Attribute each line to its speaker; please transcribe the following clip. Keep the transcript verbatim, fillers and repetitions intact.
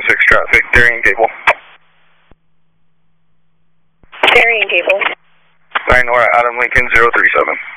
Speaker 1: six traffic, Darien Gable.
Speaker 2: Darien Gable.
Speaker 1: nine Nora, Adam Lincoln, zero three seven.